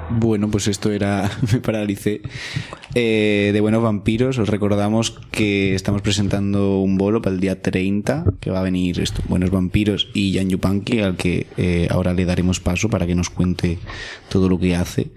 Bueno, pues esto era Me Paralicé de Buenos Vampiros. Os recordamos que estamos presentando un bolo para el día 30, que va a venir Buenos Vampiros y Jan Yupanqui, al que ahora le daremos paso para que nos cuente todo lo que hace.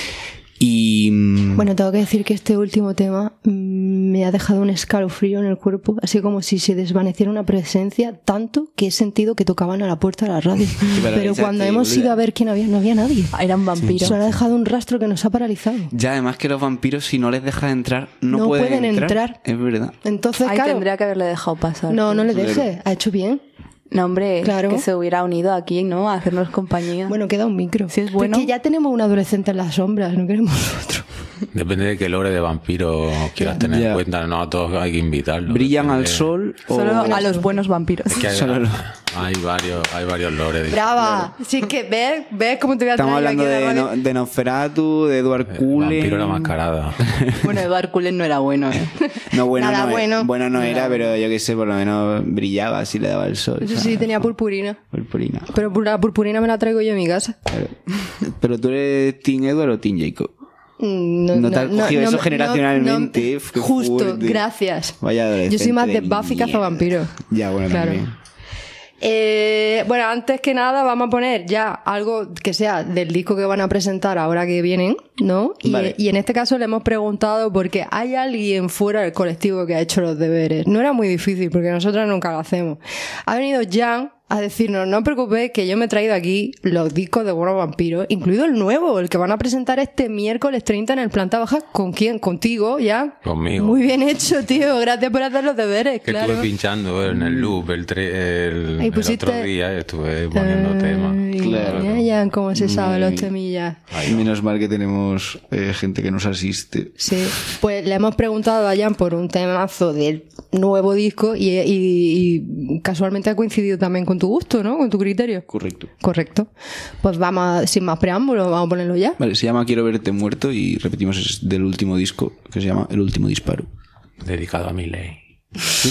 Y bueno, tengo que decir que este último tema me ha dejado un escalofrío en el cuerpo, así como si se desvaneciera una presencia, tanto que he sentido que tocaban a la puerta de la radio. Pero cuando hemos ido a ver quién había, no había nadie. Eran vampiros. Solo ha dejado un rastro que nos ha paralizado. Ya, además que los vampiros, si no les dejas entrar, no pueden entrar. Es verdad. Entonces, ahí claro, tendría que haberle dejado pasar. No le deje. Ha hecho bien. No, hombre, claro. Que se hubiera unido aquí, ¿no? A hacernos compañía. Bueno, queda un micro. Si es bueno. Es que ya tenemos un adolescente en las sombras, no queremos otro. Depende de qué lore de vampiro quieras tener en cuenta. No a todos hay que invitarlos. ¿Brillan al sol? Solo a los buenos vampiros. Es que hay varios lores. ¡Brava! Sí, que ves cómo te voy a Estamos hablando de Nosferatu, de Edward Cullen. Vampiro la mascarada. Bueno, Edward Cullen no era bueno, ¿eh? No, bueno, Nada no, bueno. Bueno no era, pero yo qué sé, por lo menos brillaba si le daba el sol. Eso sí, tenía purpurina. Purpurina. Pero la purpurina me la traigo yo a mi casa. Pero tú eres Team Edward o Team Jacob. No te has cogido eso generacionalmente. Justo, fuerte. Gracias. Vaya adolescente. Yo soy más de Buffy cazavampiro. Ya, bueno, claro. También. Bueno, antes que nada vamos a poner ya algo que sea del disco que van a presentar ahora que vienen, ¿no? Vale. Y en este caso le hemos preguntado porque hay alguien fuera del colectivo que ha hecho los deberes. No era muy difícil porque nosotros nunca lo hacemos. Ha venido Jan a decirnos, no os preocupéis que yo me he traído aquí los discos de Buenos Vampiros, incluido el nuevo, el que van a presentar este miércoles 30 en el Planta Baja. ¿Con quién? Contigo, ya. Conmigo. Muy bien hecho, tío. Gracias por hacer los deberes, Que claro. estuve pinchando en el loop el otro día, estuve poniendo temas. Claro. Ya, cómo se sabe los temillas. Menos mal que tenemos gente que nos asiste. Sí, pues le hemos preguntado a Jan por un temazo del nuevo disco y casualmente ha coincidido también con tu gusto, ¿no? Con tu criterio. Correcto. Pues sin más preámbulos, vamos a ponerlo ya. Vale, se llama Quiero verte muerto y repetimos, es del último disco que se llama El último disparo. Dedicado a Miley.